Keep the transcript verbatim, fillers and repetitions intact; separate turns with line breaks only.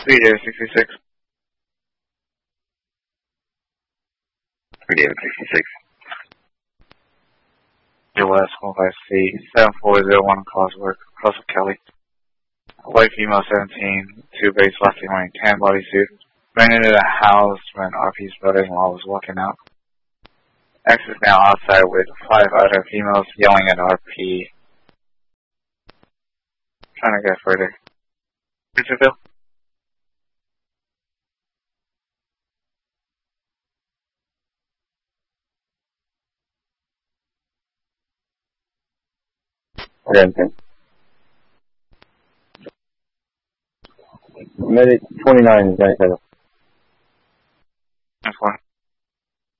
three David sixty-six.
three David sixty-six.
West one five C, seven four zero one Coswork, Russell Kelly. White female seventeen, two base left wearing tan bodysuit. Ran into the house when R P's brother-in-law was walking out. X is now outside with five other females yelling at R P. Trying to get further. Richardville?
Renton. Medic twenty-nine is right there.
That's fine.